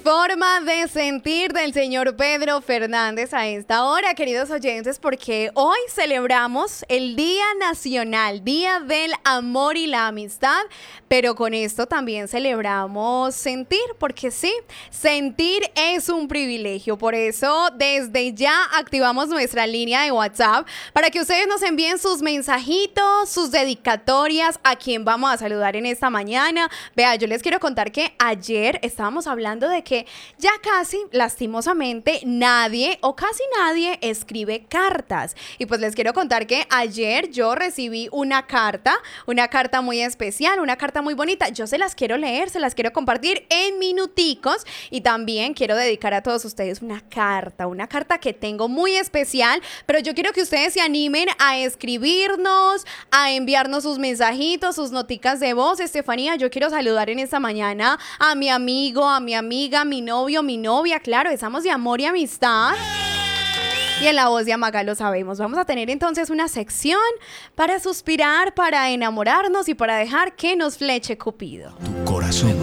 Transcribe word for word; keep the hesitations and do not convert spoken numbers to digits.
forma de sentir del señor Pedro Fernández a esta hora, queridos oyentes, porque hoy celebramos el Día Nacional, Día del Amor y la Amistad, pero con esto también celebramos sentir, porque sí, sentir es un privilegio. Por eso, desde ya activamos nuestra línea de WhatsApp para que ustedes nos envíen sus mensajitos, sus dedicatorias, a quien vamos a saludar en esta mañana. Vea, yo les quiero contar que ayer estábamos hablando de que ya casi, lastimosamente, nadie o casi nadie escribe cartas. Y pues les quiero contar que ayer yo recibí una carta, una carta muy especial, una carta muy bonita. Yo se las quiero leer, se las quiero compartir en minuticos y también quiero dedicar a todos ustedes una carta, una carta que tengo muy especial, pero yo quiero que ustedes se animen a escribirnos, a enviarnos sus mensajitos, sus noticas de voz. Estefanía, yo quiero saludar en esta mañana a mi amigo, a mi amiga, mi novio, mi novia. Claro, estamos de amor y amistad. Y en la voz de Amaga lo sabemos. Vamos a tener entonces una sección para suspirar, para enamorarnos y para dejar que nos fleche Cupido. Tu corazón